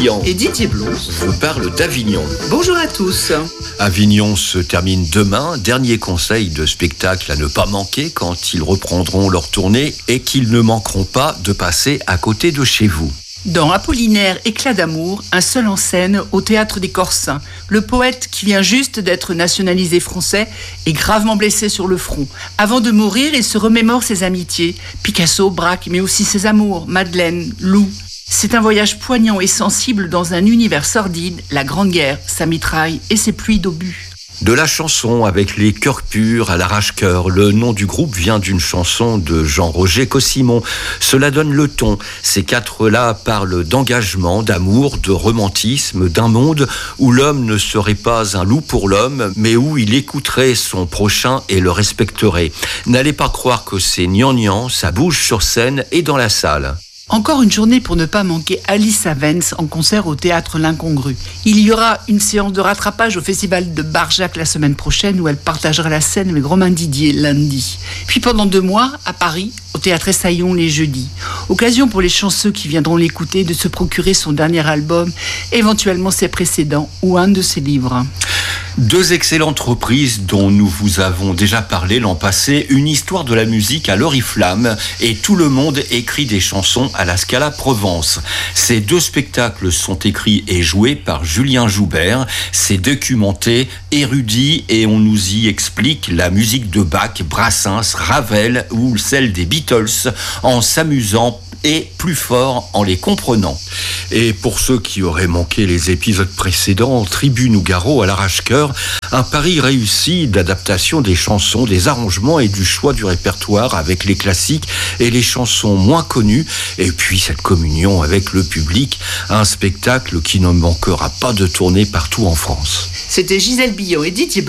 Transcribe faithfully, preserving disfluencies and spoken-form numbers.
Et Didier Blond vous parle d'Avignon. Bonjour à tous. Avignon se termine demain. Dernier conseil de spectacle à ne pas manquer quand ils reprendront leur tournée et qu'ils ne manqueront pas de passer à côté de chez vous. Dans Apollinaire, éclat d'amour, un seul en scène au Théâtre des Corsins. Le poète qui vient juste d'être nationalisé français est gravement blessé sur le front. Avant de mourir, il se remémore ses amitiés. Picasso, Braque, mais aussi ses amours, Madeleine, Lou. C'est un voyage poignant et sensible dans un univers sordide, la Grande Guerre, sa mitraille et ses pluies d'obus. De la chanson avec les cœurs purs à l'arrache-cœur. Le nom du groupe vient d'une chanson de Jean-Roger Cossimon. Cela donne le ton. Ces quatre-là parlent d'engagement, d'amour, de romantisme, d'un monde où l'homme ne serait pas un loup pour l'homme, mais où il écouterait son prochain et le respecterait. N'allez pas croire que c'est gnangnan, ça bouge sur scène et dans la salle. Encore une journée pour ne pas manquer Alice Havens en concert au Théâtre L'Incongru. Il y aura une séance de rattrapage au Festival de Barjac la semaine prochaine où elle partagera la scène avec Romain Didier lundi. Puis pendant deux mois, à Paris, au Théâtre Essaillon les jeudis. Occasion pour les chanceux qui viendront l'écouter de se procurer son dernier album, éventuellement ses précédents ou un de ses livres. Deux excellentes reprises dont nous vous avons déjà parlé l'an passé, une histoire de la musique à l'oriflamme et tout le monde écrit des chansons à la Scala Provence. Ces deux spectacles sont écrits et joués par Julien Joubert. C'est documenté, érudit et on nous y explique la musique de Bach, Brassens, Ravel ou celle des Beatles en s'amusant et plus fort en les comprenant. Et pour ceux qui auraient manqué les épisodes précédents, Tribu Nougaro à l'arrache-cœur, un pari réussi d'adaptation des chansons, des arrangements et du choix du répertoire avec les classiques et les chansons moins connues, et puis cette communion avec le public, un spectacle qui ne manquera pas de tourner partout en France. C'était Gisèle Billon et Didier Blond.